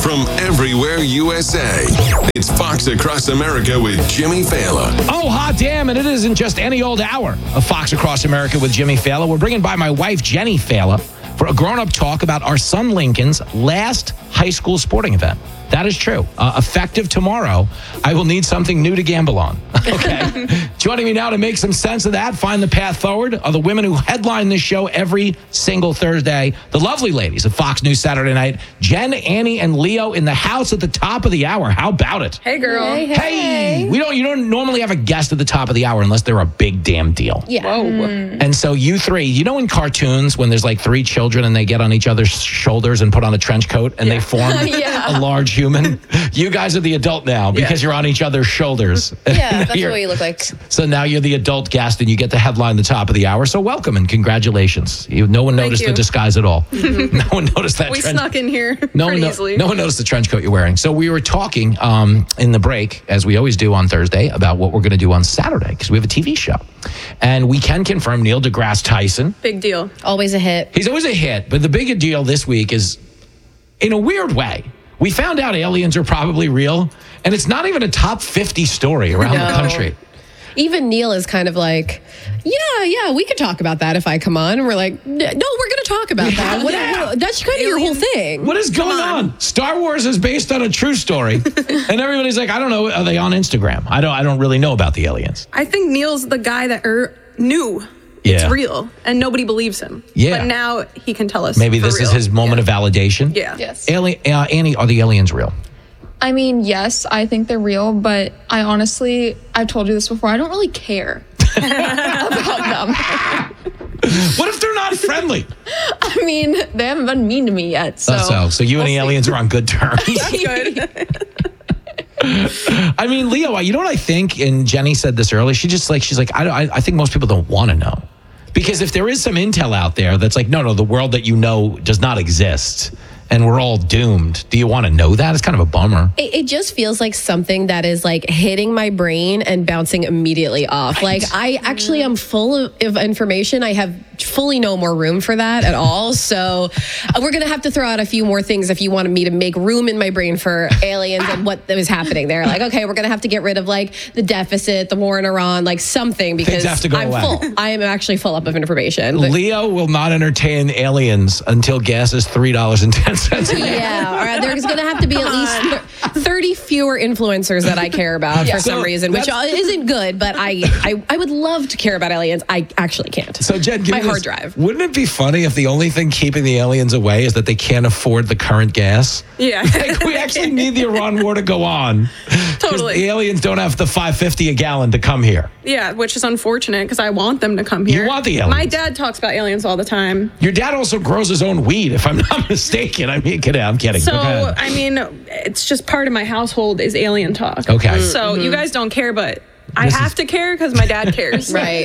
from everywhere USA. It's Fox Across America with Jimmy Fallon. Oh, hot damn, and it isn't just any old hour of Fox Across America with Jimmy Fallon. We're bringing by my wife, Jenny Fallon, for a grown-up talk about our son Lincoln's last high school sporting event. That is true. Effective tomorrow, I will need something new to gamble on. Okay. Joining me now to make some sense of that, find the path forward, are the women who headline this show every single Thursday. The lovely ladies of Fox News Saturday Night, Jen, Annie, and Leo in the house at the top of the hour. How about it? Hey, girl. Hey. You don't normally have a guest at the top of the hour unless they're a big damn deal. Yeah. Whoa. And so you three, in cartoons when there's like three children and they get on each other's shoulders and put on a trench coat and they form a large human. You guys are the adult now because you're on each other's shoulders. Yeah, that's what you look like. So now you're the adult guest and you get to headline the top of the hour. So welcome and congratulations. No one noticed the disguise at all. No one noticed that. We snuck in here easily. No one noticed the trench coat you're wearing. So we were talking in the break, as we always do on Thursday, about what we're going to do on Saturday because we have a TV show. And we can confirm Neil deGrasse Tyson. Big deal. Always a hit. He's always a hit. But the bigger deal this week is, in a weird way, we found out aliens are probably real, and it's not even a top 50 story around the country. Even Neil is kind of like, yeah, we could talk about that if I come on. And we're like, no, we're going to talk about that. That's kind of your whole thing. What is going on? Star Wars is based on a true story, and everybody's like, I don't know, are they on Instagram? I don't really know about the aliens. I think Neil's the guy that knew it's real, and nobody believes him. Yeah. But now he can tell us. Maybe this is his moment of validation. Yeah. Yes. Annie, are the aliens real? I mean, yes, I think they're real, but I've told you this before, I don't really care about them. What if they're not friendly? I mean, they haven't been mean to me yet, so. So you and the aliens are on good terms. That's good. I mean, Leo, you know what I think? And Jenny said this earlier. She's like, I think most people don't want to know. Because if there is some intel out there that's like, no, the world that you know does not exist and we're all doomed. Do you want to know that? It's kind of a bummer. It just feels like something that is like hitting my brain and bouncing immediately off. Right. Like I actually am full of information. I have fully no more room for that at all. So we're going to have to throw out a few more things if you wanted me to make room in my brain for aliens and what was happening there. Like, okay, we're going to have to get rid of like the deficit, the war in Iran, like something because things have to go I'm away. full. I am actually full up of information. Leo will not entertain aliens until gas is $3.10. Yeah, or there's going to have to be at least 30 fewer influencers that I care about for some reason, which isn't good, but I would love to care about aliens. I actually can't. So, Jen, give my me hard this. drive. Wouldn't it be funny if the only thing keeping the aliens away is that they can't afford the current gas? Yeah. Like, we actually need the Iran war to go on. Totally. The aliens don't have the $5.50 a gallon to come here. Yeah, which is unfortunate because I want them to come here. You want the aliens. My dad talks about aliens all the time. Your dad also grows his own weed, if I'm not mistaken. I mean, I'm kidding. So, Go ahead. I mean, it's just part of my household is alien talk. Okay. So you guys don't care, but I have to care because my dad cares. Right.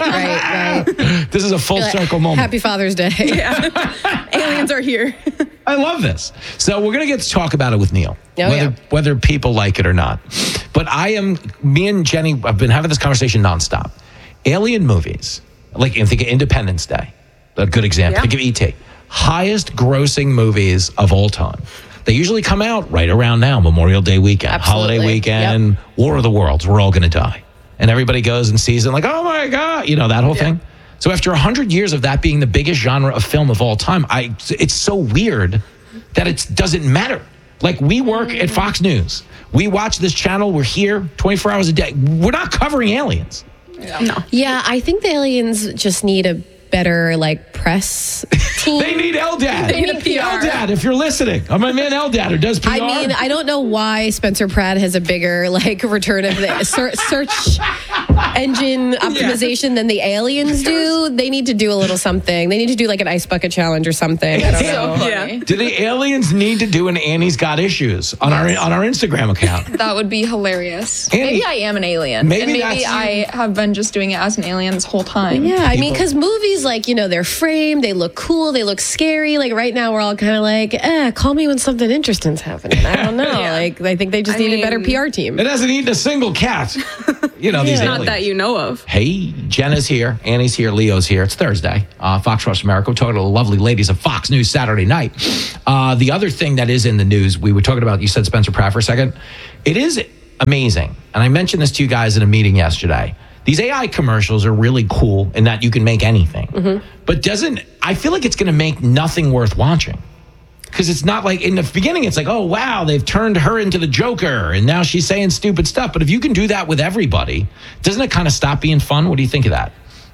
This is a full circle moment. Happy Father's Day. Yeah. Aliens are here. I love this. So we're going to get to talk about it with Neil, whether people like it or not. But me and Jenny have been having this conversation nonstop. Alien movies, like think of Independence Day, a good example. Think of E.T. Highest grossing movies of all time. They usually come out right around now, Memorial Day weekend, Absolutely. holiday weekend, War of the Worlds. We're all going to die. And everybody goes and sees it like, oh my God, that whole thing. So after 100 years of that being the biggest genre of film of all time, it's so weird that it doesn't matter. Like we work at Fox News. We watch this channel. We're here 24 hours a day. We're not covering aliens. No. Yeah, I think the aliens just need a better press team. They need Eldad. They need PR. Eldad, if you're listening. I'm my man Eldad who does PR. I mean, I don't know why Spencer Pratt has a bigger return of the search engine optimization than the aliens do. They need to do a little something. They need to do an ice bucket challenge or something. I don't know. Yeah. Do the aliens need to do an Annie's Got Issues on our Instagram account? That would be hilarious. Annie, maybe I am an alien. maybe I have been just doing it as an alien this whole time. Yeah, I mean, because movies, they're framed, they look cool, they look scary. Right now, we're all kind of call me when something interesting's happening. I don't know. I think they just need a better PR team. It hasn't eaten a single cat. These aliens. Not that you know of. Hey, Jenna's here. Annie's here. Leo's here. It's Thursday. Fox Across America. We're talking to the lovely ladies of Fox News Saturday night. The other thing that is in the news, we were talking about, you said Spencer Pratt for a second. It is amazing. And I mentioned this to you guys in a meeting yesterday. These AI commercials are really cool in that you can make anything. Mm-hmm. But I feel like it's going to make nothing worth watching. Because it's not like, in the beginning, it's like, oh, wow, they've turned her into the Joker, and now she's saying stupid stuff. But if you can do that with everybody, doesn't it kind of stop being fun? What do you think of that?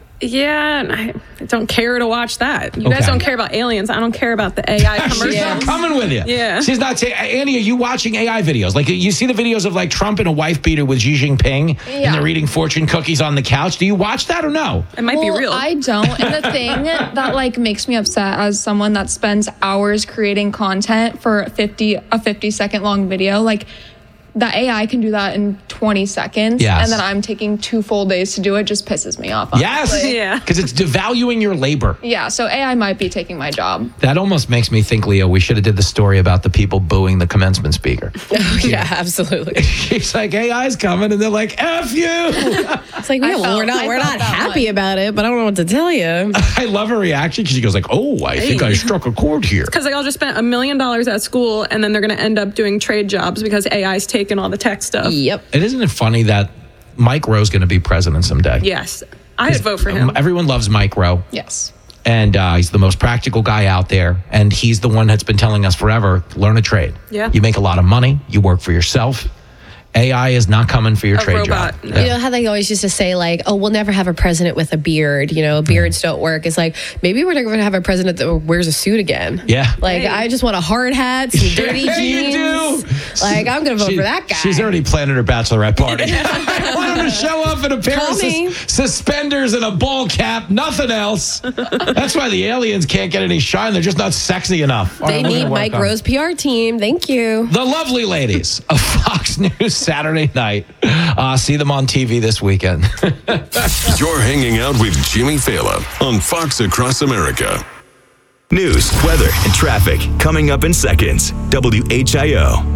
Yeah, I don't care to watch that. You guys don't care about aliens. I don't care about the AI commercials. She's not coming with you. Yeah. She's not saying, Annie, are you watching AI videos? Like, you see the videos of, like, Trump and a wife beater with Xi Jinping, and they're eating fortune cookies on the couch. Do you watch that or no? It might be real. I don't. And the thing that, like, makes me upset as someone that spends hours creating content for a 50-second long video, like, the AI can do that in 20 seconds. Yes. And then I'm taking 2 full days to do it. Just pisses me off. Yes. Honestly. Yeah. Because it's devaluing your labor. Yeah. So AI might be taking my job. That almost makes me think, Leo, we should have did the story about the people booing the commencement speaker. Yeah, absolutely. She's like, AI's coming, and they're like, F you. It's like, we're not happy about it, but I don't know what to tell you. I love her reaction because she goes like, oh, I think I struck a chord here. Because they all just spent $1 million at school, and then they're going to end up doing trade jobs because AI's taking all the tech stuff. Yep. Isn't it funny that Mike Rowe's going to be president someday? Yes. I'd vote for him. Everyone loves Mike Rowe. Yes. And he's the most practical guy out there. And he's the one that's been telling us forever, learn a trade. Yeah. You make a lot of money. You work for yourself. AI is not coming for your trade robot. job. No. You know how they always used to say, like, oh, we'll never have a president with a beard. Beards don't work. It's like, maybe we're never going to have a president that wears a suit again. Yeah. Like, I just want a hard hat, some dirty jeans. You do. Like, I'm going to vote for that guy. She's already planning her bachelorette party. I want her to show up in a pair of suspenders and a ball cap, nothing else. That's why the aliens can't get any shine. They're just not sexy enough. They need Mike Rowe's PR team. Thank you. The lovely ladies of Fox News Saturday night. See them on TV this weekend. You're hanging out with Jimmy Fallon on Fox Across America. News, weather, and traffic coming up in seconds. WHIO.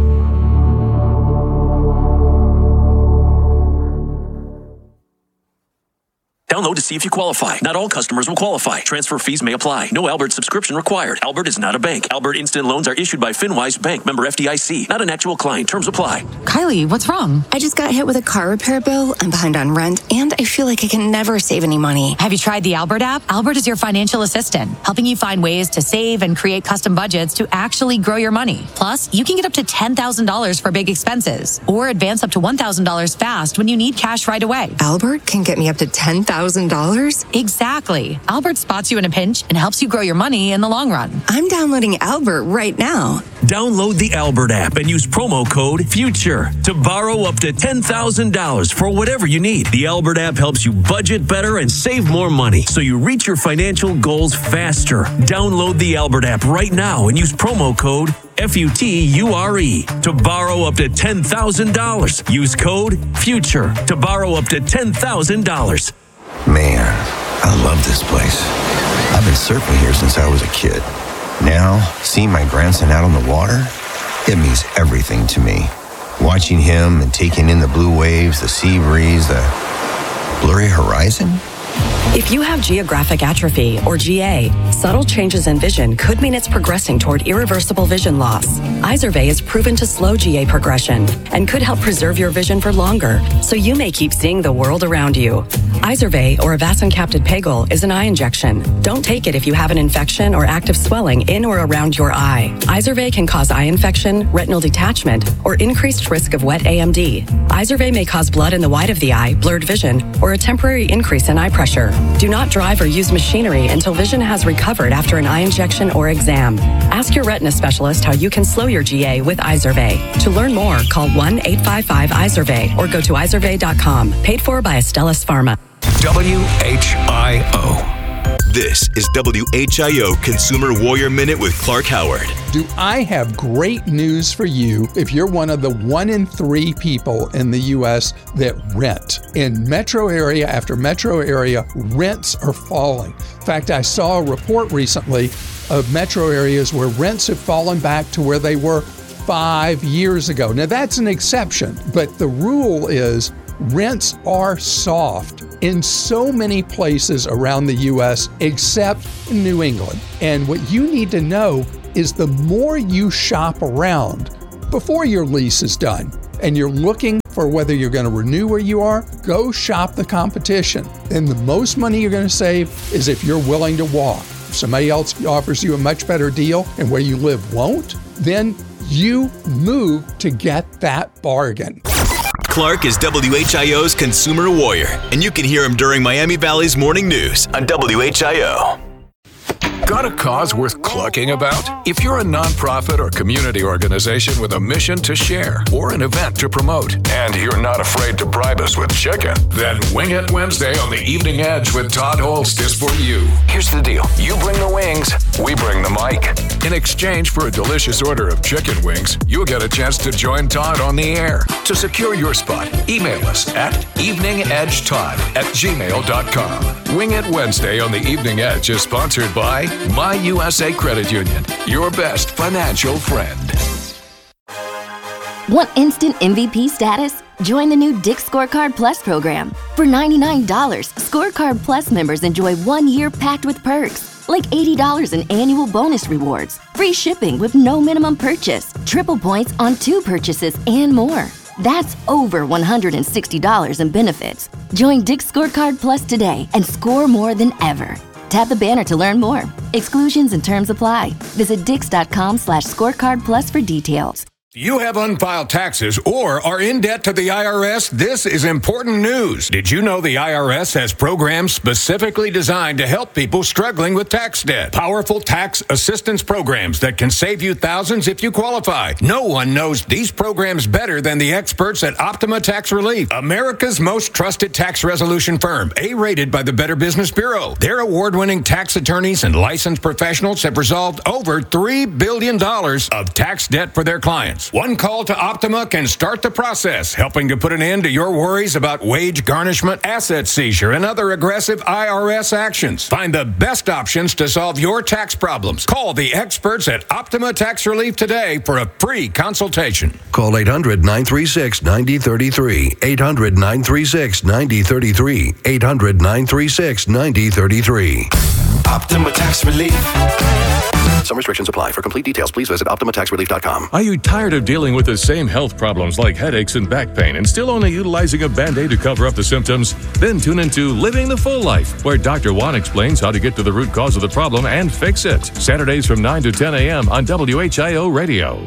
Download to see if you qualify. Not all customers will qualify. Transfer fees may apply. No Albert subscription required. Albert is not a bank. Albert Instant Loans are issued by FinWise Bank, member FDIC. Not an actual client. Terms apply. Kylie, what's wrong? I just got hit with a car repair bill. I'm behind on rent, and I feel like I can never save any money. Have you tried the Albert app? Albert is your financial assistant, helping you find ways to save and create custom budgets to actually grow your money. Plus, you can get up to $10,000 for big expenses, or advance up to $1,000 fast when you need cash right away. Albert can get me up to $10,000? Exactly. Albert spots you in a pinch and helps you grow your money in the long run. I'm downloading Albert right now. Download the Albert app and use promo code FUTURE to borrow up to $10,000 for whatever you need. The Albert app helps you budget better and save more money so you reach your financial goals faster. Download the Albert app right now and use promo code FUTURE to borrow up to $10,000. Use code FUTURE to borrow up to $10,000. Man, I love this place. I've been surfing here since I was a kid. Now, seeing my grandson out on the water, it means everything to me. Watching him and taking in the blue waves, the sea breeze, the blurry horizon. If you have geographic atrophy, or GA, subtle changes in vision could mean it's progressing toward irreversible vision loss. Izervay is proven to slow GA progression and could help preserve your vision for longer, so you may keep seeing the world around you. Izervay, or avacincaptad pegol, is an eye injection. Don't take it if you have an infection or active swelling in or around your eye. Izervay can cause eye infection, retinal detachment, or increased risk of wet AMD. Izervay may cause blood in the white of the eye, blurred vision, or a temporary increase in eye pressure. Do not drive or use machinery until vision has recovered after an eye injection or exam. Ask your retina specialist how you can slow your GA with Izervay. To learn more, call 1-855-IZERVAY or go to izervay.com. Paid for by Astellas Pharma. WHIO. This is WHIO Consumer Warrior Minute with Clark Howard. Do I have great news for you if you're one of the 1 in 3 people in the U.S. that rent? In metro area after metro area, rents are falling. In fact, I saw a report recently of metro areas where rents have fallen back to where they were 5 years ago. Now, that's an exception, but the rule is rents are soft in so many places around the U.S. except New England. And what you need to know is the more you shop around before your lease is done and you're looking for whether you're going to renew where you are, go shop the competition. And the most money you're going to save is if you're willing to walk. If somebody else offers you a much better deal and where you live won't, then you move to get that bargain. Clark is WHIO's consumer warrior, and you can hear him during Miami Valley's morning news on WHIO. Got a cause worth clucking about? If you're a nonprofit or community organization with a mission to share or an event to promote, and you're not afraid to bribe us with chicken, then Wing It Wednesday on the Evening Edge with Todd Holst is for you. Here's the deal. You bring the wings, we bring the mic. In exchange for a delicious order of chicken wings, you'll get a chance to join Todd on the air. To secure your spot, email us at eveningedgetodd@gmail.com. Wing It Wednesday on the Evening Edge is sponsored by My USA Credit Union, your best financial friend. Want instant MVP status? Join the new Dick's Scorecard Plus program. For $99, Scorecard Plus members enjoy 1 year packed with perks, like $80 in annual bonus rewards, free shipping with no minimum purchase, triple points on 2 purchases, and more. That's over $160 in benefits. Join Dick's Scorecard Plus today and score more than ever. Tap the banner to learn more. Exclusions and terms apply. Visit Dix.com/scorecard plus for details. You have unfiled taxes or are in debt to the IRS? This is important news. Did you know the IRS has programs specifically designed to help people struggling with tax debt? Powerful tax assistance programs that can save you thousands if you qualify. No one knows these programs better than the experts at Optima Tax Relief, America's most trusted tax resolution firm, A-rated by the Better Business Bureau. Their award-winning tax attorneys and licensed professionals have resolved over $3 billion of tax debt for their clients. One call to Optima can start the process, helping to put an end to your worries about wage garnishment, asset seizure, and other aggressive IRS actions. Find the best options to solve your tax problems. Call the experts at Optima Tax Relief today for a free consultation. Call 800-936-9033. 800-936-9033. 800-936-9033. Optima Tax Relief. Some restrictions apply. For complete details, please visit OptimaTaxRelief.com. Are you tired of dealing with the same health problems like headaches and back pain and still only utilizing a Band-Aid to cover up the symptoms? Then tune into Living the Full Life, where Dr. Juan explains how to get to the root cause of the problem and fix it. Saturdays from 9 to 10 a.m. on WHIO Radio.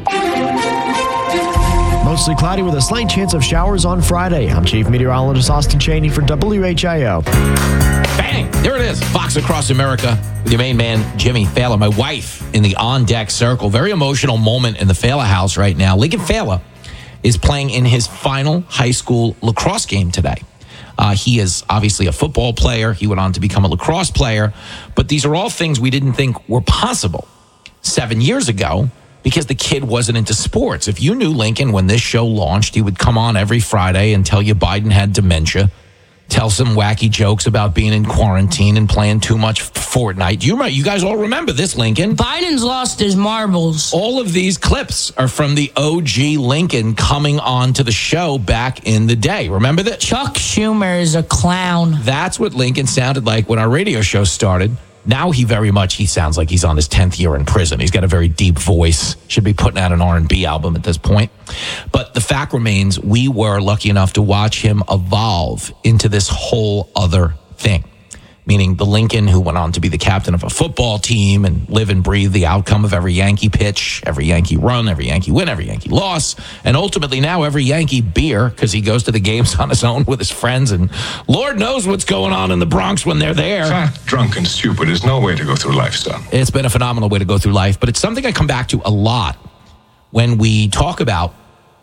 Mostly cloudy with a slight chance of showers on Friday. I'm Chief Meteorologist Austin Cheney for WHIO. Bang! There it is. Fox Across America with your main man, Jimmy Fallon. My wife in the on-deck circle. Very emotional moment in the Fallon house right now. Lincoln Fallon is playing in his final high school lacrosse game today. He is obviously a football player. He went on to become a lacrosse player. But these are all things we didn't think were possible 7 years ago, because the kid wasn't into sports. If you knew Lincoln when this show launched, he would come on every Friday and tell you Biden had dementia, tell some wacky jokes about being in quarantine and playing too much Fortnite. You guys all remember this, Lincoln? Biden's lost his marbles. All of these clips are from the OG Lincoln coming on to the show back in the day. Remember that? Chuck Schumer is a clown. That's what Lincoln sounded like when our radio show started. Now he sounds like he's on his 10th year in prison. He's got a very deep voice. Should be putting out an R&B album at this point. But the fact remains, we were lucky enough to watch him evolve into this whole other thing. Meaning the Lincoln who went on to be the captain of a football team and live and breathe the outcome of every Yankee pitch, every Yankee run, every Yankee win, every Yankee loss, and ultimately now every Yankee beer, because he goes to the games on his own with his friends, and Lord knows what's going on in the Bronx when they're there. Fat, drunk, and stupid is no way to go through life, son. It's been a phenomenal way to go through life, but it's something I come back to a lot when we talk about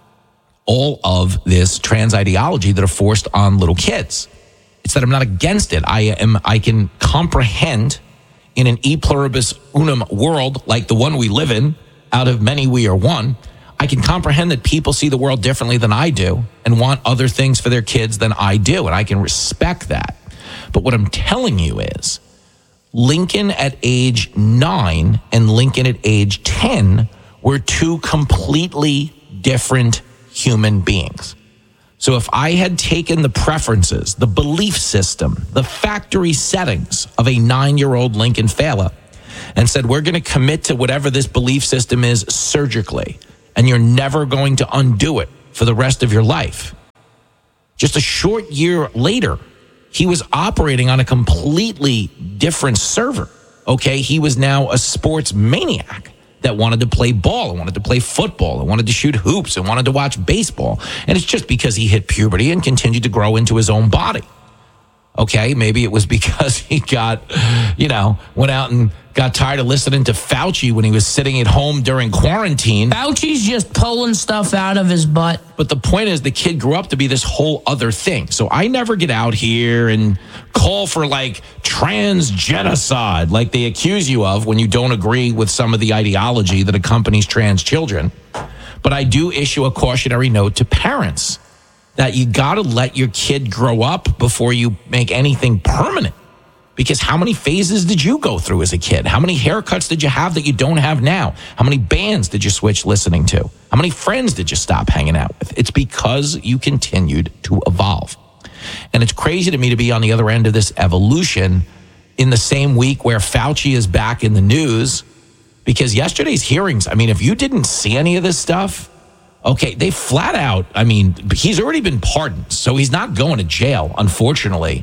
all of this trans ideology that are forced on little kids. It's that I'm not against it. I can comprehend in an e pluribus unum world like the one we live in, out of many we are one. I can comprehend that people see the world differently than I do and want other things for their kids than I do, and I can respect that. But what I'm telling you is Lincoln at age 9 and Lincoln at age 10 were two completely different human beings. So if I had taken the preferences, the belief system, the factory settings of a 9-year-old Lincoln Fela and said, we're going to commit to whatever this belief system is surgically, and you're never going to undo it for the rest of your life. Just a short year later, he was operating on a completely different server. Okay, he was now a sports maniac that wanted to play ball and wanted to play football and wanted to shoot hoops and wanted to watch baseball. And it's just because he hit puberty and continued to grow into his own body. Okay, maybe it was because he got, went out and got tired of listening to Fauci when he was sitting at home during quarantine. Fauci's just pulling stuff out of his butt. But the point is, the kid grew up to be this whole other thing. So I never get out here and call for trans genocide like they accuse you of when you don't agree with some of the ideology that accompanies trans children. But I do issue a cautionary note to parents that you got to let your kid grow up before you make anything permanent. Because how many phases did you go through as a kid? How many haircuts did you have that you don't have now? How many bands did you switch listening to? How many friends did you stop hanging out with? It's because you continued to evolve. And it's crazy to me to be on the other end of this evolution in the same week where Fauci is back in the news. Because yesterday's hearings, if you didn't see any of this stuff, okay, they flat out, he's already been pardoned, so he's not going to jail, unfortunately.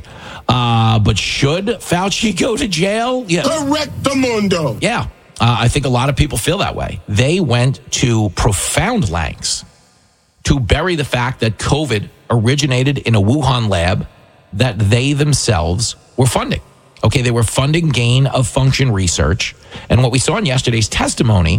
But should Fauci go to jail? Yeah. Correctamundo. Yeah. I think a lot of people feel that way. They went to profound lengths to bury the fact that COVID originated in a Wuhan lab that they themselves were funding. Okay, they were funding gain of function research. And what we saw in yesterday's testimony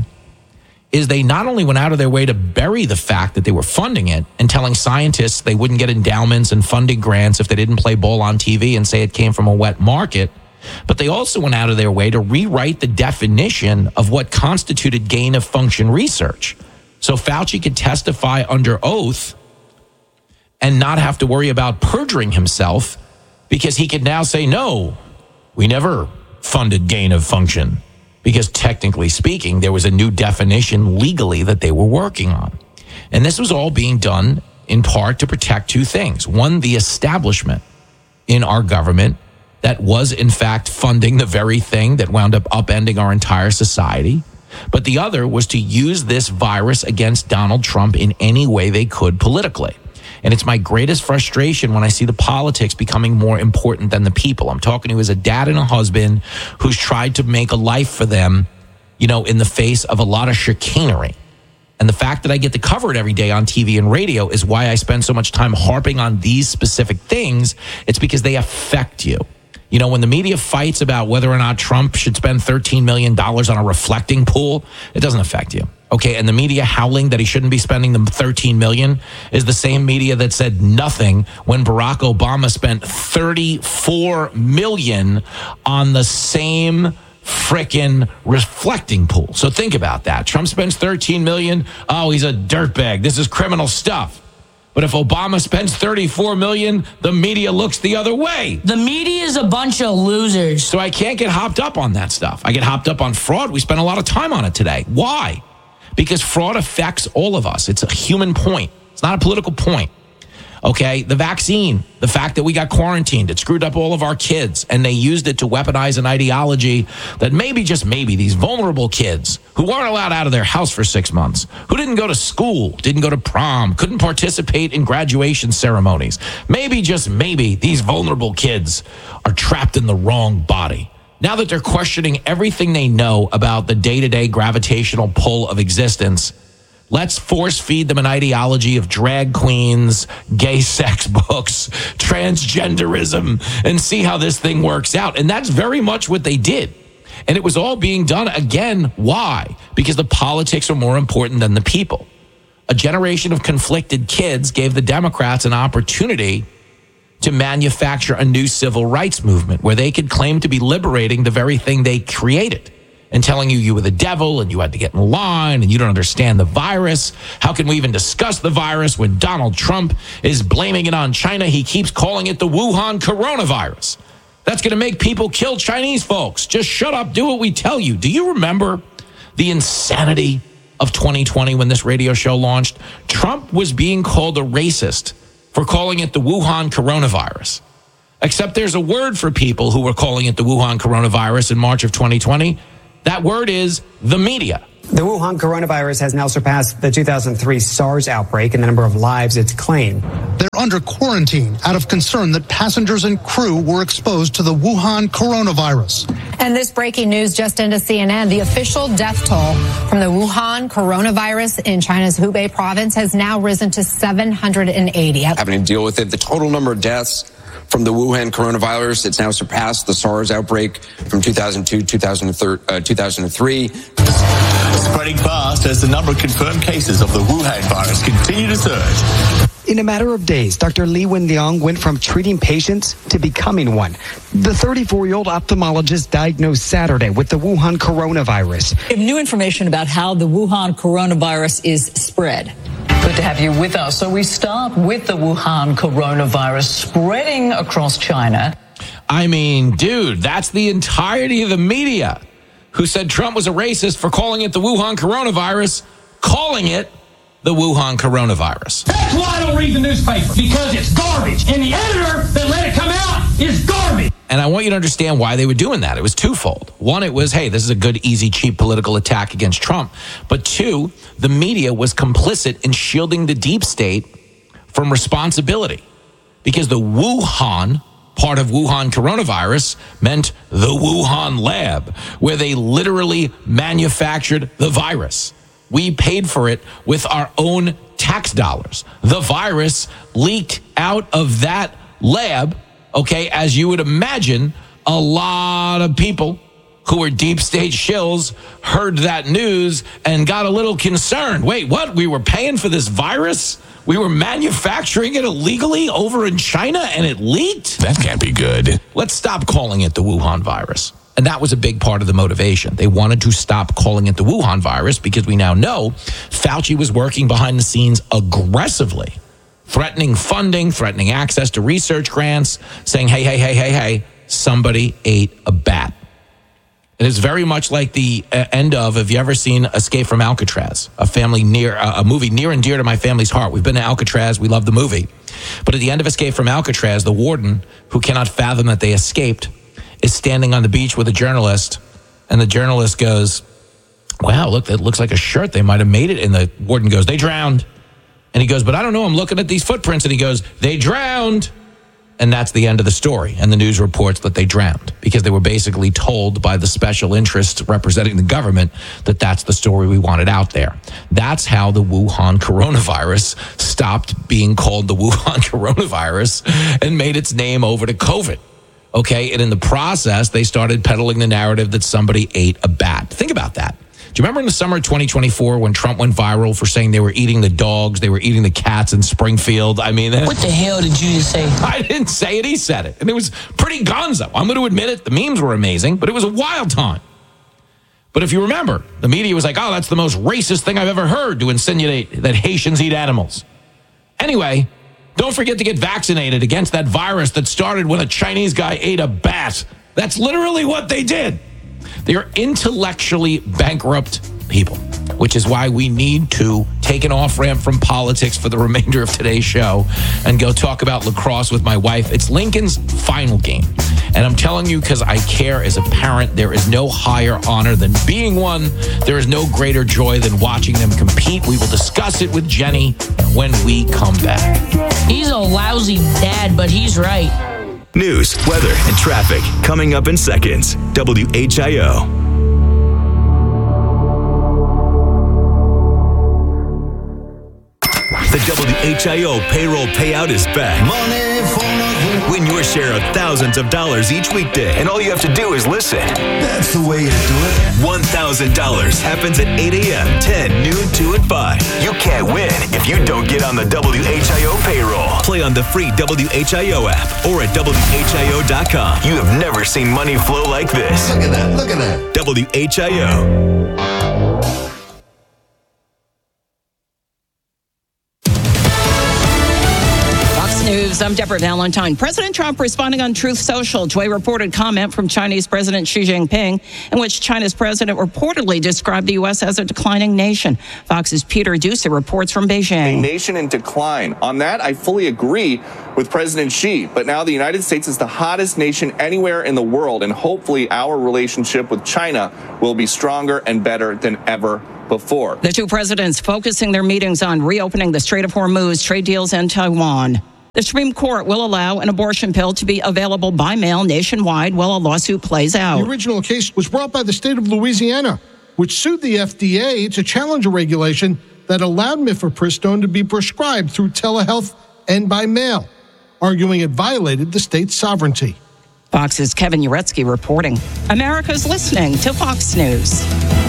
is they not only went out of their way to bury the fact that they were funding it and telling scientists they wouldn't get endowments and funding grants if they didn't play ball on TV and say it came from a wet market, but they also went out of their way to rewrite the definition of what constituted gain of function research. So Fauci could testify under oath and not have to worry about perjuring himself because he could now say, no, we never funded gain of function. Because technically speaking, there was a new definition legally that they were working on. And this was all being done in part to protect two things. One, the establishment in our government that was in fact funding the very thing that wound up upending our entire society. But the other was to use this virus against Donald Trump in any way they could politically. And it's my greatest frustration when I see the politics becoming more important than the people. I'm talking to as a dad and a husband who's tried to make a life for them, in the face of a lot of chicanery. And the fact that I get to cover it every day on TV and radio is why I spend so much time harping on these specific things. It's because they affect you. When the media fights about whether or not Trump should spend $13 million on a reflecting pool, it doesn't affect you. Okay, and the media howling that he shouldn't be spending the $13 million is the same media that said nothing when Barack Obama spent $34 million on the same frickin' reflecting pool. So think about that. Trump spends $13 million. Oh, he's a dirtbag. This is criminal stuff. But if Obama spends $34 million, the media looks the other way. The media is a bunch of losers. So I can't get hopped up on that stuff. I get hopped up on fraud. We spent a lot of time on it today. Why? Because fraud affects all of us. It's a human point. It's not a political point. Okay, the vaccine, the fact that we got quarantined, it screwed up all of our kids, and they used it to weaponize an ideology that maybe, just maybe, these vulnerable kids who weren't allowed out of their house for 6 months, who didn't go to school, didn't go to prom, couldn't participate in graduation ceremonies, maybe, just maybe, these vulnerable kids are trapped in the wrong body. Now that they're questioning everything they know about the day-to-day gravitational pull of existence, let's force feed them an ideology of drag queens, gay sex books, transgenderism, and see how this thing works out. And that's very much what they did. And it was all being done again. Why? Because the politics are more important than the people. A generation of conflicted kids gave the Democrats an opportunity to manufacture a new civil rights movement where they could claim to be liberating the very thing they created and telling you were the devil and you had to get in line and you don't understand the virus. How can we even discuss the virus when Donald Trump is blaming it on China? He keeps calling it the Wuhan coronavirus. That's going to make people kill Chinese folks. Just shut up. Do what we tell you. Do you remember the insanity of 2020 when this radio show launched? Trump was being called a racist for calling it the Wuhan coronavirus. Except there's a word for people who were calling it the Wuhan coronavirus in March of 2020. That word is the media. The Wuhan coronavirus has now surpassed the 2003 SARS outbreak in the number of lives it's claimed. They're under quarantine out of concern that passengers and crew were exposed to the Wuhan coronavirus. And this breaking news just into CNN. The official death toll from the Wuhan coronavirus in China's Hubei province has now risen to 780. Having to deal with it, the total number of deaths from the Wuhan coronavirus, it's now surpassed the SARS outbreak from 2002, 2003. Spreading fast as the number of confirmed cases of the Wuhan virus continue to surge. In a matter of days, Dr. Li Wenliang went from treating patients to becoming one. The 34-year-old ophthalmologist diagnosed Saturday with the Wuhan coronavirus. We have new information about how the Wuhan coronavirus is spread. Good to have you with us. So we start with the Wuhan coronavirus spreading across China. I mean, dude, that's the entirety of the media who said Trump was a racist for calling it the Wuhan coronavirus, calling it the Wuhan coronavirus. That's why I don't read the newspaper, because it's garbage. And the editor that let it come out is garbage. And I want you to understand why they were doing that. It was twofold. One, it was, hey, this is a good, easy, cheap political attack against Trump. But two, the media was complicit in shielding the deep state from responsibility. Because the Wuhan part of Wuhan coronavirus meant the Wuhan lab, where they literally manufactured the virus. We paid for it with our own tax dollars. The virus leaked out of that lab, okay, as you would imagine, a lot of people who were deep state shills heard that news and got a little concerned. Wait, what? We were paying for this virus? We were manufacturing it illegally over in China and it leaked? That can't be good. Let's stop calling it the Wuhan virus. And that was a big part of the motivation. They wanted to stop calling it the Wuhan virus because we now know Fauci was working behind the scenes aggressively, threatening funding, threatening access to research grants, saying, hey, somebody ate a bat. It is very much like the end of, have you ever seen Escape from Alcatraz? A movie near and dear to my family's heart. We've been to Alcatraz. We love the movie. But at the end of Escape from Alcatraz, the warden, who cannot fathom that they escaped, is standing on the beach with a journalist. And the journalist goes, wow, look, that looks like a shirt. They might have made it. And the warden goes, they drowned. And he goes, but I don't know. I'm looking at these footprints. And he goes, they drowned. And that's the end of the story. And the news reports that they drowned because they were basically told by the special interests representing the government that that's the story we wanted out there. That's how the Wuhan coronavirus stopped being called the Wuhan coronavirus and made its name over to COVID. Okay, and in the process, they started peddling the narrative that somebody ate a bat. Think about that. Do you remember in the summer of 2024 when Trump went viral for saying they were eating the dogs, they were eating the cats in Springfield? I mean, what the hell did you just say? I didn't say it, he said it. And it was pretty gonzo. I'm going to admit it. The memes were amazing, but it was a wild time. But if you remember, the media was like, oh, that's the most racist thing I've ever heard, to insinuate that Haitians eat animals. Anyway, don't forget to get vaccinated against that virus that started when a Chinese guy ate a bat. That's literally what they did. They are intellectually bankrupt people, which is why we need to take an off-ramp from politics for the remainder of today's show and go talk about lacrosse with my wife. It's Lincoln's final game. And I'm telling you, because I care as a parent, there is no higher honor than being one. There is no greater joy than watching them compete. We will discuss it with Jenny when we come back. He's a lousy dad, but he's right. News, weather, and traffic coming up in seconds. WHIO. The WHIO payroll payout is back. Money for nothing. Win your share of thousands of dollars each weekday. And all you have to do is listen. That's the way to do it. $1,000 happens at 8 a.m., 10, noon, 2, and 5. You can't win if you don't get on the WHIO payroll. Play on the free WHIO app or at WHIO.com. You have never seen money flow like this. Look at that. Look at that. WHIO. News News. I'm Deborah Valentine. President Trump responding on Truth Social to a reported comment from Chinese President Xi Jinping in which China's president reportedly described the U.S. as a declining nation. Fox's Peter Ducey reports from Beijing. A nation in decline. On that, I fully agree with President Xi. But now the United States is the hottest nation anywhere in the world, and hopefully our relationship with China will be stronger and better than ever before. The two presidents focusing their meetings on reopening the Strait of Hormuz, trade deals, and Taiwan. The Supreme Court will allow an abortion pill to be available by mail nationwide while a lawsuit plays out. The original case was brought by the state of Louisiana, which sued the FDA to challenge a regulation that allowed mifepristone to be prescribed through telehealth and by mail, arguing it violated the state's sovereignty. Fox's Kevin Uretsky reporting. America's listening to Fox News.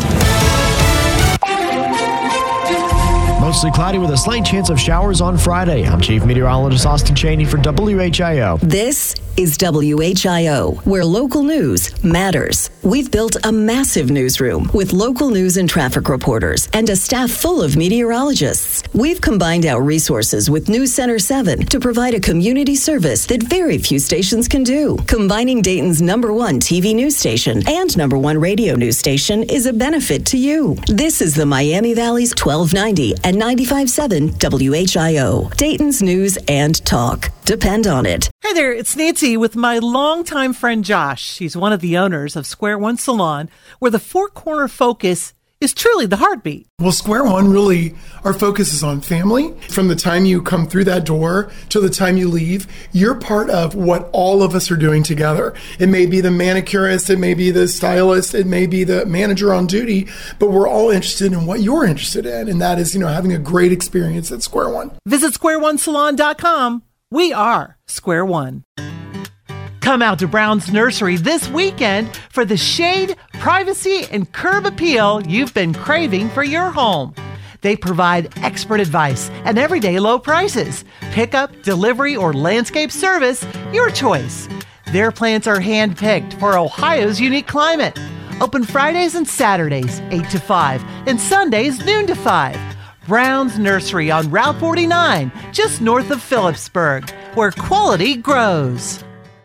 Mostly cloudy with a slight chance of showers on Friday. I'm Chief Meteorologist Austin Cheney for WHIO. This is WHIO, where local news matters. We've built a massive newsroom with local news and traffic reporters and a staff full of meteorologists. We've combined our resources with News Center 7 to provide a community service that very few stations can do. Combining Dayton's #1 TV news station and #1 radio news station is a benefit to you. This is the Miami Valley's 1290 and 95.7 WHIO, Dayton's news and talk. Depend on it. Hi there, it's Nancy with my longtime friend Josh. He's one of the owners of Square One Salon, where the four-corner focus is truly the heartbeat. Well, Square One, really, our focus is on family. From the time you come through that door to the time you leave, you're part of what all of us are doing together. It may be the manicurist, it may be the stylist, it may be the manager on duty, but we're all interested in what you're interested in, and that is, having a great experience at Square One. Visit squareonesalon.com. We are Square One. Come out to Brown's Nursery this weekend for the shade, privacy, and curb appeal you've been craving for your home. They provide expert advice and everyday low prices. Pickup, delivery, or landscape service, your choice. Their plants are hand-picked for Ohio's unique climate. Open Fridays and Saturdays, 8 to 5, and Sundays, noon to 5. Brown's Nursery on Route 49, just north of Phillipsburg, where quality grows.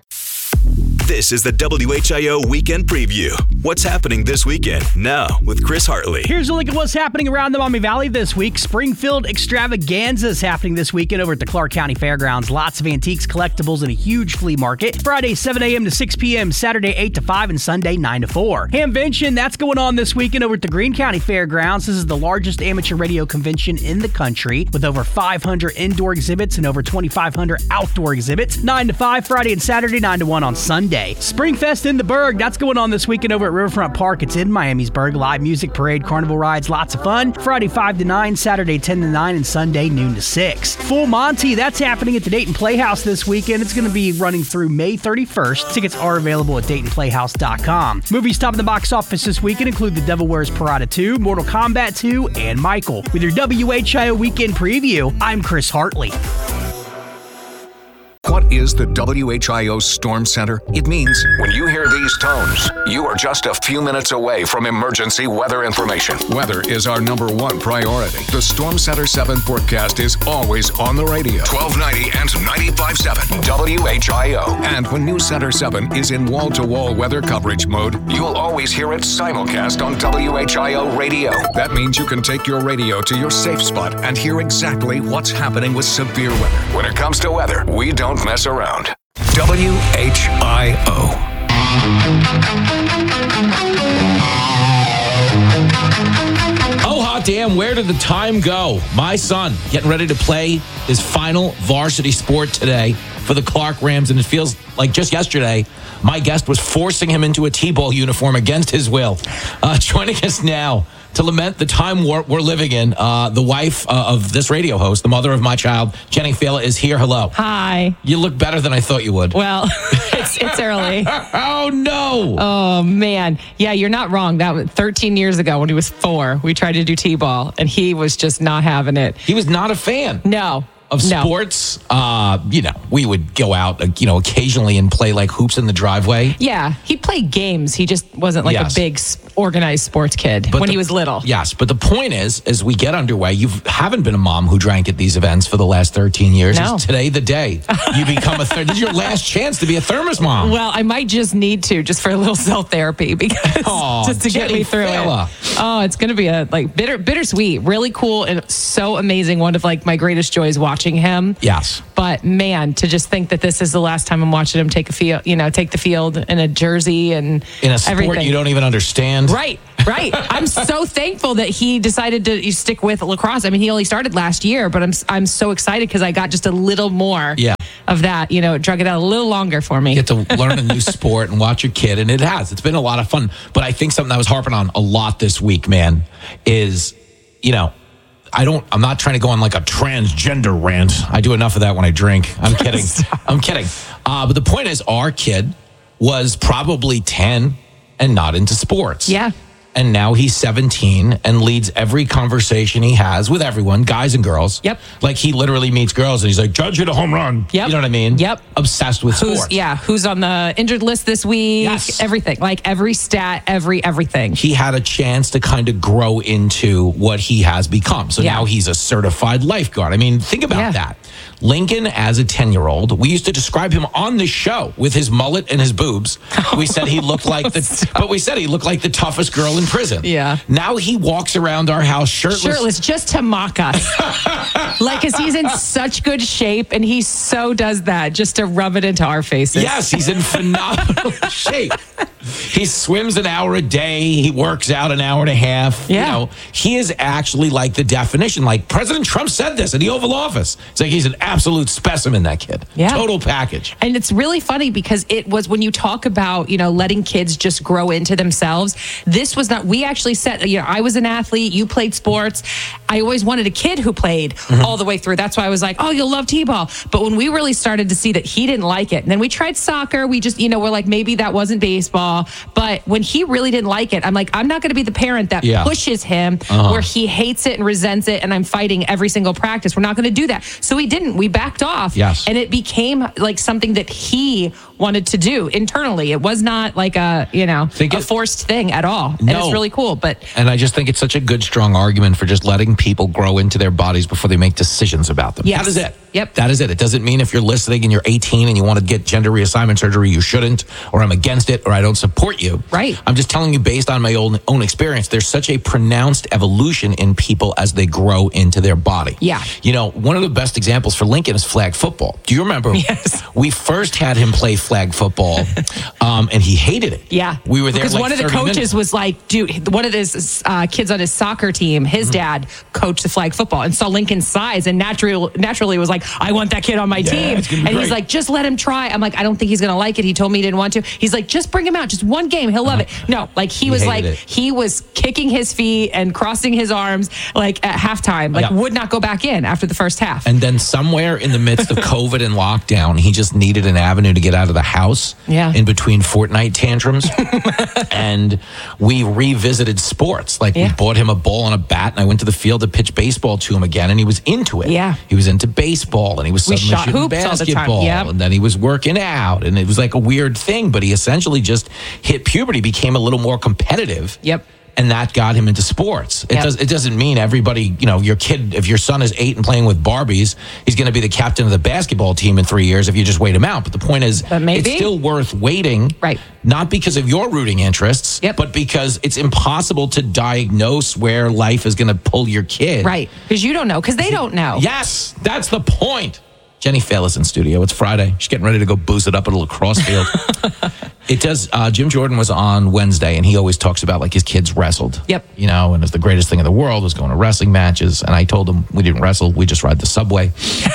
This is the WHIO Weekend Preview. What's happening this weekend? Now, with Chris Hartley. Here's a look at what's happening around the Miami Valley this week. Springfield Extravaganza is happening this weekend over at the Clark County Fairgrounds. Lots of antiques, collectibles, and a huge flea market. Friday, 7 a.m. to 6 p.m., Saturday, 8 to 5, and Sunday, 9 to 4. Hamvention, that's going on this weekend over at the Greene County Fairgrounds. This is the largest amateur radio convention in the country, with over 500 indoor exhibits and over 2,500 outdoor exhibits. 9 to 5, Friday and Saturday, 9 to 1 on Sunday. Springfest in the Berg, that's going on this weekend over at Riverfront Park. It's in Miamisburg. Live music, parade, carnival rides, lots of fun. Friday 5 to 9, Saturday 10 to 9, and Sunday noon to 6. Full Monty, that's happening at the Dayton Playhouse this weekend. It's going to be running through May 31st. Tickets are available at DaytonPlayhouse.com. Movies topping the box office this weekend include The Devil Wears Prada 2, Mortal Kombat 2, and Michael. With your WHIO Weekend Preview, I'm Chris Hartley. What is the WHIO Storm Center? It means when you hear these tones, you are just a few minutes away from emergency weather information. Weather is our #1 priority. The Storm Center 7 forecast is always on the radio. 1290 and 95.7 WHIO. And when News Center 7 is in wall-to-wall weather coverage mode, you'll always hear it simulcast on WHIO radio. That means you can take your radio to your safe spot and hear exactly what's happening with severe weather. When it comes to weather, we don't mess around. WHIO. Oh, hot damn, where did the time go? My son getting ready to play his final varsity sport today for the Clark Rams, and it feels like just yesterday, my guest was forcing him into a T-ball uniform against his will. Joining us now to lament the time we're living in, the wife of this radio host, the mother of my child, Jenny Fela, is here. Hello. Hi. You look better than I thought you would. Well, it's early. Oh, no. Oh, man. Yeah, you're not wrong. That was 13 years ago when he was 4. We tried to do T-ball, and he was just not having it. He was not a fan. No. of sports. We would go out, occasionally and play like hoops in the driveway. Yeah, he played games. He just wasn't like a big organized sports kid when he was little. Yes, but the point is, as we get underway, you haven't been a mom who drank at these events for the last 13 years. No. Is today the day you become this is your last chance to be a thermos mom. Well, I might just need to, just for a little self-therapy, because just to get me through it. Oh, it's going to be a bittersweet, really cool, and so amazing. One of my greatest joys watching him. Yes. But man, to just think that this is the last time I'm watching him take the field in a jersey and in a sport everything. You don't even understand. Right. I'm so thankful that he decided to stick with lacrosse. I mean, he only started last year, but I'm so excited because I got just a little more of that. Drug it out a little longer for me. You get to learn a new sport and watch your kid, and it's been a lot of fun. But I think something I was harping on a lot this week, man, is I'm not trying to go on like a transgender rant. I do enough of that when I drink. I'm kidding. I'm kidding. But the point is, our kid was probably 10 and not into sports. Yeah. And now he's 17 and leads every conversation he has with everyone, guys and girls. Yep. Like he literally meets girls and he's like, Judge hit a home run. Yep. You know what I mean? Yep. Obsessed with sports. Who's on the injured list this week? Yes. Everything. Like every stat, everything. He had a chance to kind of grow into what he has become. So now he's a certified lifeguard. I mean, think about that. Lincoln, as a 10-year-old, we used to describe him on the show with his mullet and his boobs. We said he looked like the toughest girl in prison. Yeah. Now he walks around our house shirtless just to mock us. Because he's in such good shape, and he so does that just to rub it into our faces. Yes, he's in phenomenal shape. He swims an hour a day. He works out an hour and a half. Yeah. He is actually like the definition. Like President Trump said this in the Oval Office. It's like he's an absolute specimen, that kid. Yeah. Total package. And it's really funny because it was when you talk about, letting kids just grow into themselves, this was not, we actually said, I was an athlete, you played sports. I always wanted a kid who played all the way through. That's why I was like, oh, you'll love T-ball. But when we really started to see that he didn't like it, and then we tried soccer, we just, we're like, maybe that wasn't baseball. But when he really didn't like it, I'm like, I'm not going to be the parent that pushes him where he hates it and resents it and I'm fighting every single practice. We're not going to do that. So we didn't. We backed off. Yes. And it became like something that he wanted to do internally. It was not like a forced thing at all. And it's really cool. And I just think it's such a good, strong argument for just letting people grow into their bodies before they make decisions about them. Yes. That is it. Yep. That is it. It doesn't mean if you're listening and you're 18 and you want to get gender reassignment surgery, you shouldn't, or I'm against it, or I don't support you. Right. I'm just telling you based on my own experience, there's such a pronounced evolution in people as they grow into their body. Yeah. One of the best examples for Lincoln is flag football. Do you remember? Yes. We first had him play flag football, and he hated it. Yeah. We were there because like one of the 30 coaches minutes. was like, dude, one of his kids on his soccer team, his dad coached the flag football and saw Lincoln's size and naturally was like, I want that kid on my team. It's gonna be and great. he's like, just let him try. I'm like, I don't think he's going to like it. He told me he didn't want to. He's like, just bring him out. Just one game. He'll love it. No, like he was kicking his feet and crossing his arms like at halftime, would not go back in after the first half. And then somewhere in the midst of COVID and lockdown, he just needed an avenue to get out of the house in between Fortnite tantrums. And we revisited sports. Like we bought him a ball and a bat, and I went to the field to pitch baseball to him again, and he was into it. Yeah. He was into baseball, and he was suddenly shot shooting hoops all the time. basketball. Yep. And then he was working out, and it was like a weird thing, but he essentially just hit puberty, became a little more competitive. Yep. And that got him into sports. Yep. It doesn't mean everybody, your kid, if your son is 8 and playing with Barbies, he's going to be the captain of the basketball team in 3 years if you just wait him out. But the point is, it's still worth waiting. Right. Not because of your rooting interests, but because it's impossible to diagnose where life is going to pull your kid. Right. Because you don't know. Because they don't know. Yes, that's the point. Jenny Fales in studio. It's Friday. She's getting ready to go boost it up at a lacrosse field. It does. Jim Jordan was on Wednesday, and he always talks about like his kids wrestled. Yep. And it's the greatest thing in the world was going to wrestling matches. And I told him we didn't wrestle. We just ride the subway.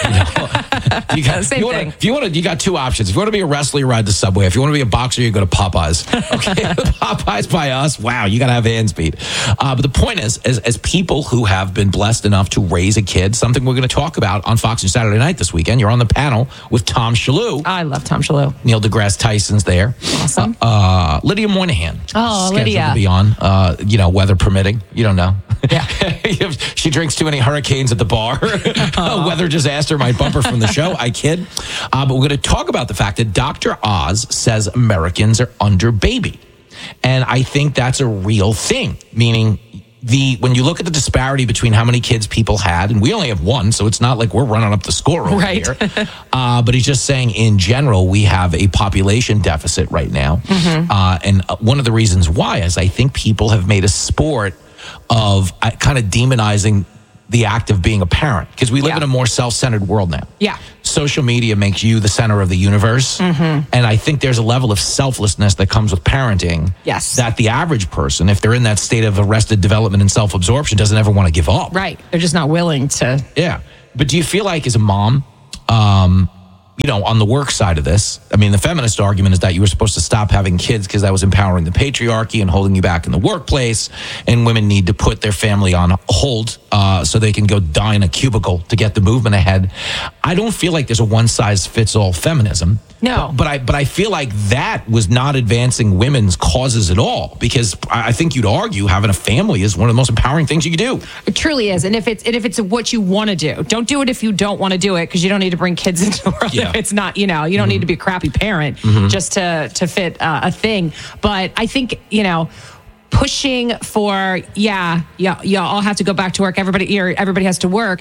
You got two options. If you want to be a wrestler, you ride the subway. If you want to be a boxer, you go to Popeyes. Okay, Popeyes by us. Wow, you got to have hand speed. But the point is, as people who have been blessed enough to raise a kid, something we're going to talk about on Fox News Saturday night this weekend. fan. You're on the panel with Tom Shalhoub. I love Tom Shalhoub. Neil deGrasse Tyson's there. Awesome. Lydia Moynihan. Oh, scheduled Lydia. to be on, weather permitting. You don't know. Yeah. She drinks too many hurricanes at the bar. Weather disaster might bump her from the show. I kid. But we're going to talk about the fact that Dr. Oz says Americans are under-babied. And I think that's a real thing, meaning when you look at the disparity between how many kids people had, and we only have one, so it's not like we're running up the score over here. But he's just saying in general, we have a population deficit right now. And one of the reasons why is I think people have made a sport of kind of demonizing the act of being a parent, because we live in a more self-centered world now. Yeah. Social media makes you the center of the universe. And I think there's a level of selflessness that comes with parenting. Yes. That the average person, if they're in that state of arrested development and self-absorption, doesn't ever want to give up. Right. They're just not willing to. Yeah. But do you feel like as a mom, on the work side of this, I mean, the feminist argument is that you were supposed to stop having kids because that was empowering the patriarchy and holding you back in the workplace, and women need to put their family on hold so they can go die in a cubicle to get the movement ahead. I don't feel like there's a one-size-fits-all feminism. No. But I feel like that was not advancing women's causes at all, because I think you'd argue having a family is one of the most empowering things you could do. It truly is. And if it's what you want to do, don't do it if you don't want to do it, because you don't need to bring kids into the world. If it's not, you don't need to be a crappy parent just to fit a thing. But I think, pushing for, all have to go back to work. Everybody has to work.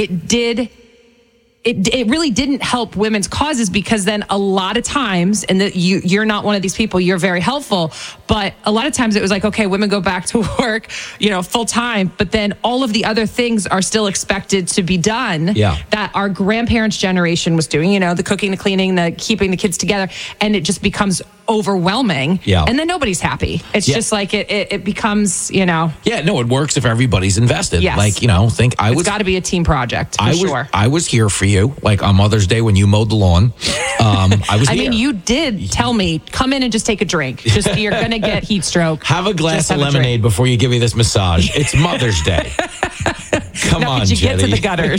It really didn't help women's causes, because then a lot of times, and you're not one of these people, you're very helpful, but a lot of times it was like, okay, women go back to work, full time, but then all of the other things are still expected to be done that our grandparents' generation was doing, the cooking, the cleaning, the keeping the kids together, and it just becomes overwhelming. And then nobody's happy. It's just like it becomes, Yeah, no, it works if everybody's invested. Yes. Like, it's got to be a team project, for sure. I was here for you, like on Mother's Day when you mowed the lawn. I was here. You did tell me, come in and just take a drink. You're going to get heat stroke. Have a glass of lemonade before you give me this massage. It's Mother's Day. Come on, you Jenny. get to the gutters.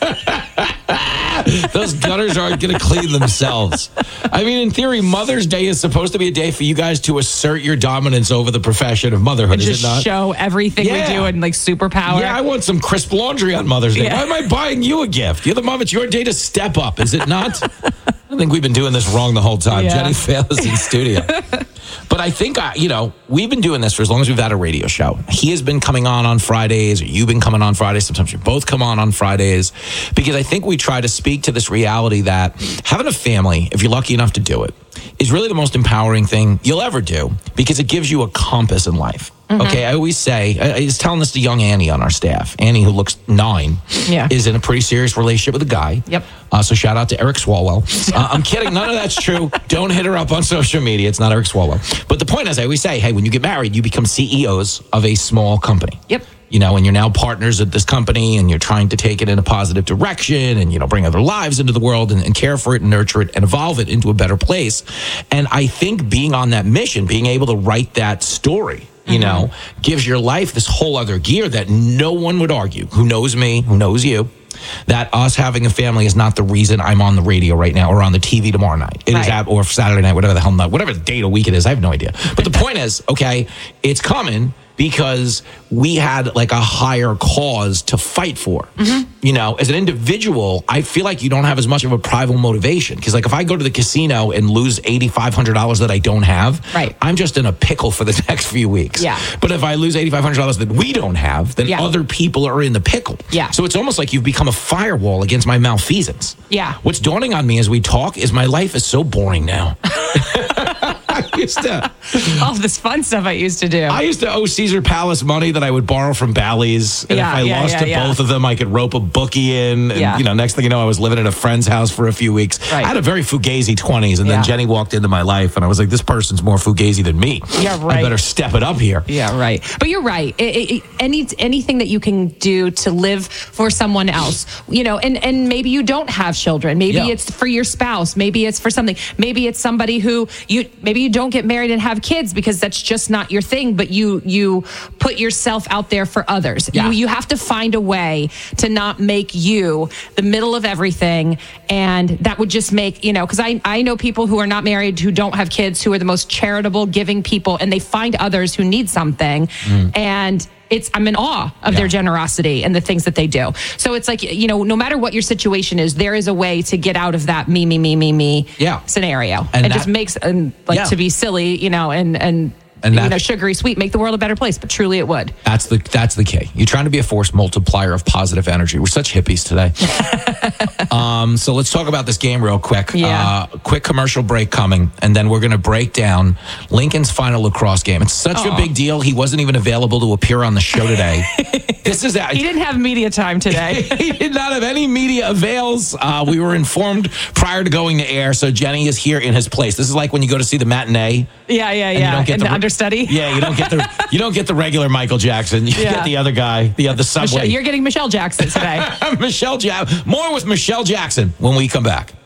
Those gutters aren't going to clean themselves. I mean, in theory, Mother's Day is supposed to be a day for you guys to assert your dominance over the profession of motherhood, and is it not? Just show everything we do and like superpower. Yeah, I want some crisp laundry on Mother's Day. Why am I buying you a gift? You're the mom. It's your day to step up, is it not? I think we've been doing this wrong the whole time. Jenny Fales in studio. But I think, we've been doing this for as long as we've had a radio show. He has been coming on Fridays, or you've been coming on Fridays. Sometimes you both come on Fridays, because I think we try to speak to this reality that having a family, if you're lucky enough to do it, is really the most empowering thing you'll ever do, because it gives you a compass in life. Okay, I always say, I was telling this to young Annie on our staff. Annie, who looks 9, is in a pretty serious relationship with a guy. Yep. So shout out to Eric Swalwell. I'm kidding. None of that's true. Don't hit her up on social media. It's not Eric Swalwell. But the point is, I always say, hey, when you get married, you become CEOs of a small company. Yep. And you're now partners at this company, and you're trying to take it in a positive direction, and, bring other lives into the world and care for it and nurture it and evolve it into a better place. And I think being on that mission, being able to write that story, gives your life this whole other gear that no one would argue, who knows me, who knows you, that us having a family is not the reason I'm on the radio right now or on the TV tomorrow night. It is or Saturday night, whatever the day of the week it is. I have no idea. But the point is, okay, it's coming because we had like a higher cause to fight for. As an individual, I feel like you don't have as much of a private motivation, because like if I go to the casino and lose $8,500 that I don't have, I'm just in a pickle for the next few weeks. Yeah. But if I lose $8,500 that we don't have, then other people are in the pickle. Yeah. So it's almost like you've become a firewall against my malfeasance. Yeah. What's dawning on me as we talk is my life is so boring now. All this fun stuff I used to do. I used to owe Caesar Palace money that I would borrow from Bally's. And if I lost to both of them, I could rope a bookie in. And, next thing you know, I was living in a friend's house for a few weeks. I had a very fugazi 20s. And then Jenny walked into my life, and I was like, this person's more fugazi than me. Yeah, right. I better step it up here. Yeah, right. But you're right. Anything that you can do to live for someone else, and maybe you don't have children. Maybe it's for your spouse. Maybe it's for something. Maybe it's somebody who maybe you don't don't get married and have kids because that's just not your thing, but you put yourself out there for others. Yeah. You have to find a way to not make you the middle of everything. And that would just make, because I know people who are not married, who don't have kids, who are the most charitable, giving people, and they find others who need something. And I'm in awe of their generosity and the things that they do. So it's like, no matter what your situation is, there is a way to get out of that me scenario. And it just makes, to be silly, and sugary sweet, make the world a better place. But truly it would. That's the key. You're trying to be a force multiplier of positive energy. We're such hippies today. So let's talk about this game real quick. Yeah. Quick commercial break coming, and then we're going to break down Lincoln's final lacrosse game. It's such a big deal. He wasn't even available to appear on the show today. He didn't have media time today. He did not have any media avails. We were informed prior to going to air, so Jenny is here in his place. This is like when you go to see the matinee. Yeah. You don't get the understudy. Yeah, you don't get the regular Michael Jackson. You get the other guy, the subway. You're getting Michelle Jackson today. More with Michelle Jackson when we come back.